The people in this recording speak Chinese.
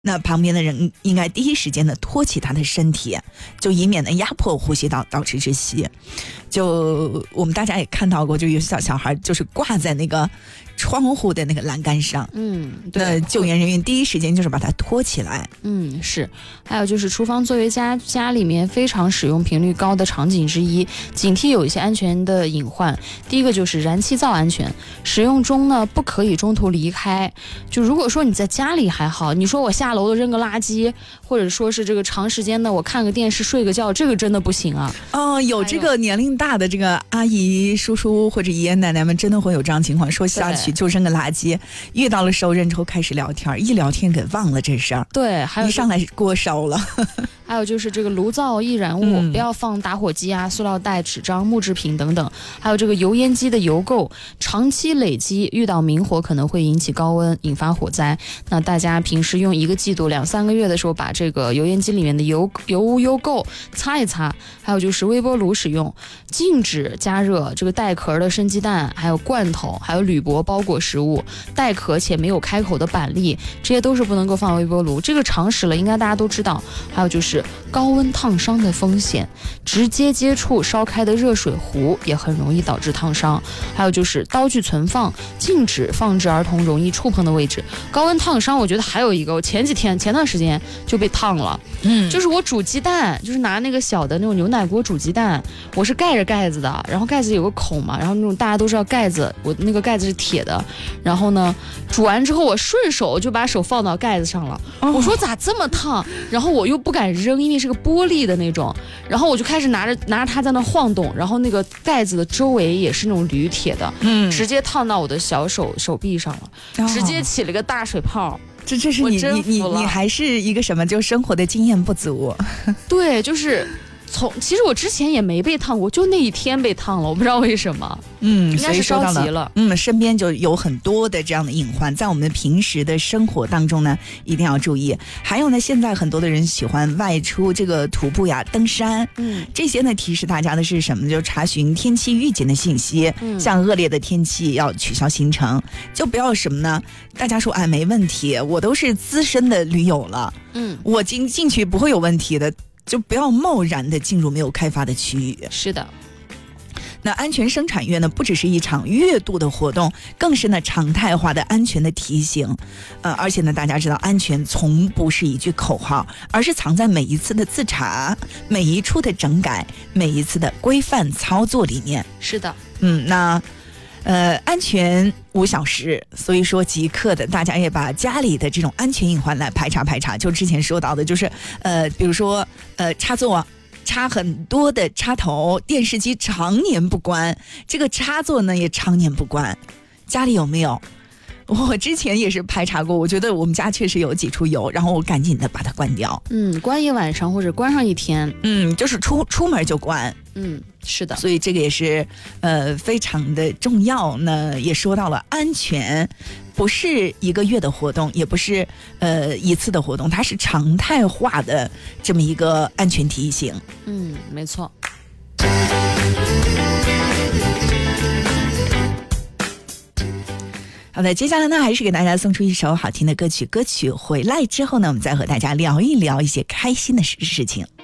那旁边的人应该第一时间的托起他的身体，就以免呢压迫呼吸道导致窒息。就我们大家也看到过，就有小孩就是挂在那个窗户的那个栏杆上，对，那救援人员第一时间就是把它拖起来。 是。还有就是厨房作为家里面非常使用频率高的场景之一，警惕有一些安全的隐患。第一个就是燃气灶安全，使用中呢不可以中途离开。就如果说你在家里还好，你说我下楼扔个垃圾，或者说是这个长时间的我看个电视睡个觉，这个真的不行啊。 有这个年龄大的这个阿姨叔叔或者爷爷奶奶们真的会有这样情况，说下去就扔个垃圾，遇到了熟人之后开始聊天，一聊天给忘了这事儿。 对，还有一上来锅烧了。 还有就是这个炉灶易燃物，不要放打火机啊、塑料袋、纸张、木制品等等。还有这个油烟机的油垢长期累积，遇到明火可能会引起高温，引发火灾。那大家平时用1个季度2-3个月的时候，把这个油烟机里面的油垢擦一擦。还有就是微波炉使用，禁止加热这个带壳的生鸡蛋，还有罐头，还有铝箔包裹食物，带壳且没有开口的板栗，这些都是不能够放微波炉。这个常识了，应该大家都知道。还有就是高温烫伤的风险，直接接触烧开的热水壶也很容易导致烫伤。还有就是刀具存放，禁止放置儿童容易触碰的位置。高温烫伤，我觉得还有一个，我前段时间就被烫了，就是我煮鸡蛋，就是拿那个小的那种牛奶锅煮鸡蛋，我是盖着盖子的，然后盖子有个孔嘛，然后那种大家都知道盖子，我那个盖子是铁的，然后呢煮完之后我顺手就把手放到盖子上了，我说咋这么烫，然后我又不敢扔，因为是个玻璃的那种，然后我就开始拿着它在那晃动，然后那个盖子的周围也是那种铝铁的，直接烫到我的小手臂上了，直接起了个大水泡。 这是你还是一个什么，就生活的经验不足。 对，就是其实我之前也没被烫过，就那一天被烫了，我不知道为什么。应该是着急了。 身边就有很多的这样的隐患，在我们平时的生活当中呢，一定要注意。还有呢，现在很多的人喜欢外出这个徒步呀、登山，这些呢提示大家的是什么？就查询天气预警的信息，像恶劣的天气要取消行程，就不要什么呢？大家说没问题，我都是资深的驴友了，我进去不会有问题的。就不要贸然的进入没有开发的区域。 是的。 那安全生产月呢，不只是一场月度的活动，更是呢常态化的安全的提醒。而且呢，大家知道，安全从不是一句口号，而是藏在每一次的自查、每一处的整改、每一次的规范操作里面。 是的。 那安全5小时，所以说即刻的大家也把家里的这种安全隐患来排查。就之前说到的，就是比如说插座插很多的插头，电视机常年不关，这个插座呢也常年不关，家里有没有？我之前也是排查过，我觉得我们家确实有几处有，然后我赶紧的把它关掉。 关一晚上或者关上一天。 就是出门就关。 是的。 所以这个也是非常的重要呢。也说到了安全不是1个月的活动，也不是一次的活动，它是常态化的这么一个安全提醒。 没错。 好的，接下来呢还是给大家送出一首好听的歌曲。歌曲回来之后呢，我们再和大家聊一聊一些开心的事情。